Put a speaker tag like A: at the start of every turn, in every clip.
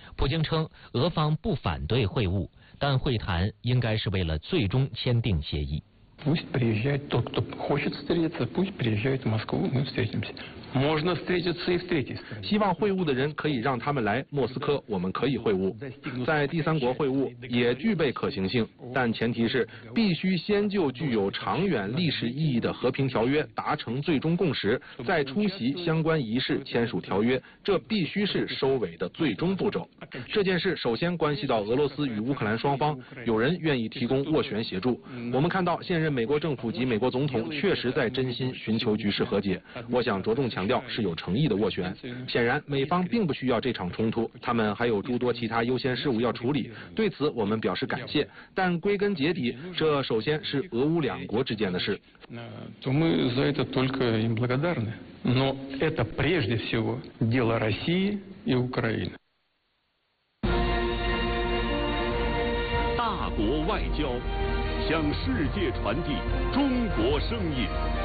A: 普京称，俄方不反对会晤，但会谈应该是为了最终签订协议。
B: Пусть приезжает тот, кто хочет встретиться, пусть приезжает в Москву, мы встретимся. Можно встретиться и в третьей стране.
C: 希望会晤的人可以让他们来莫斯科，我们可以会晤。在第三国会晤也具备可行性，但前提是必须先就具有长远历史意义的和平条约达成最终共识，再出席相关仪式签署条约，这必须是收尾的最终步骤。这件事首先关系到俄罗斯与乌克兰双方，有人愿意提供斡旋协助。我们看到现任美国政府及美国总统确实在真心寻求局势和解，我想着重强调是有诚意的斡旋。显然美方并不需要这场冲突，他们还有诸多其他优先事务要处理，对此我们表示感谢。但归根结底，这首先是俄乌两国之间的事。
B: То мы за это только им благодарны. Но это прежде всего дело России и Украины.
D: 大国外交。向世界传递中国声音。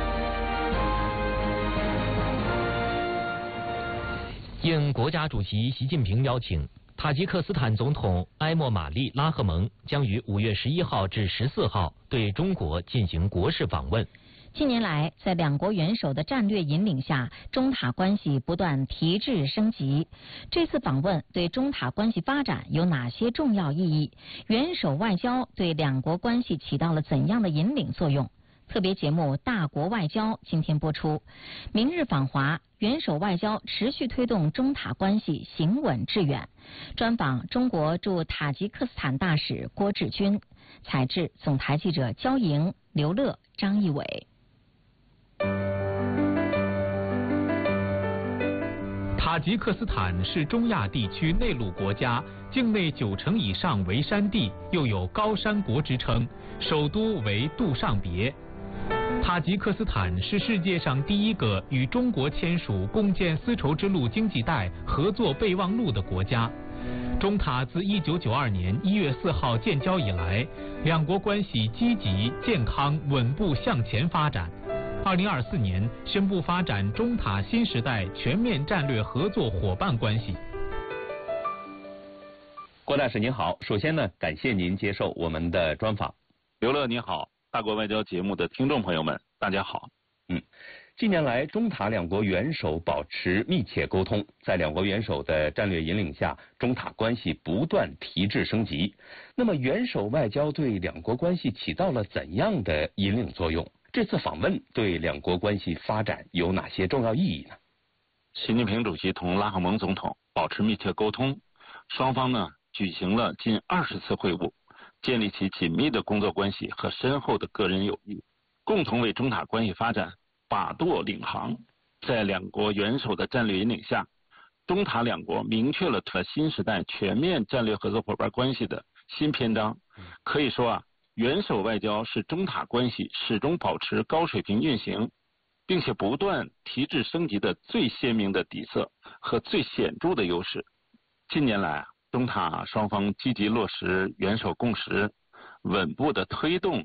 A: 应国家主席习近平邀请，塔吉克斯坦总统埃莫马利拉赫蒙将于5月11号至14号对中国进行国事访问。
E: 近年来，在两国元首的战略引领下，中塔关系不断提质升级。这次访问对中塔关系发展有哪些重要意义？元首外交对两国关系起到了怎样的引领作用？特别节目《大国外交》今天播出。明日访华，元首外交持续推动中塔关系行稳致远。专访中国驻塔吉克斯坦大使郭志军，采制总台记者焦莹、刘乐、张义伟。
F: 塔吉克斯坦是中亚地区内陆国家，境内90%以上为山地，又有高山国之称，首都为杜尚别。塔吉克斯坦是世界上第一个与中国签署共建丝绸之路经济带合作备忘录的国家。中塔自1992年1月4号建交以来，两国关系积极、健康、稳步向前发展。2024年宣布发展中塔新时代全面战略合作伙伴关系。
G: 郭大使您好，首先呢，感谢您接受我们的专访。
H: 刘乐你好，大国外交节目的听众朋友们，大家好。
G: 近年来，中塔两国元首保持密切沟通，在两国元首的战略引领下，中塔关系不断提质升级。那么，元首外交对两国关系起到了怎样的引领作用？这次访问对两国关系发展有哪些重要意义呢？
H: 习近平主席同拉赫蒙总统保持密切沟通，双方呢举行了近20次会晤，建立起紧密的工作关系和深厚的个人友谊，共同为中塔关系发展把舵领航。在两国元首的战略引领下，中塔两国明确了新时代全面战略合作伙伴关系的新篇章。可以说元首外交是中塔关系始终保持高水平运行，并且不断提质升级的最鲜明的底色和最显著的优势。近年来中塔双方积极落实元首共识，稳步的推动